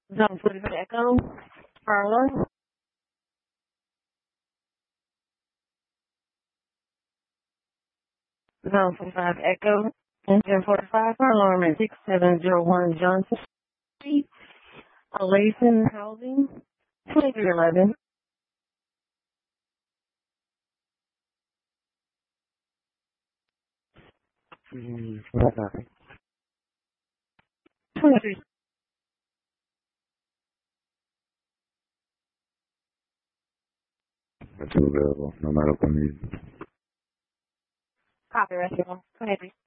Zone 45 Echo, Harlem. Zone 45 Echo, engine 45, alarm at 6701 Johnson Street, Alayson Housing, 2311. Sorry. 23. That's available, no medical need. Copy, restaurant, 23.